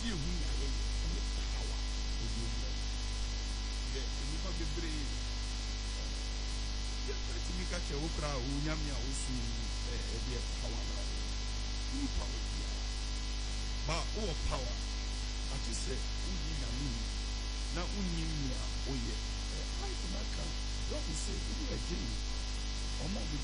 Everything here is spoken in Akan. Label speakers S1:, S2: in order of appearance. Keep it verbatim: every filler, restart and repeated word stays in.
S1: die hu ya ye ne power odi mu ye ni fa bebre ye tati mi ka che okra o nyame a osu e e de power na ni power dia ba o power ati se uni na mu na uni mi a oye ai kuma ka don't say you are jini omo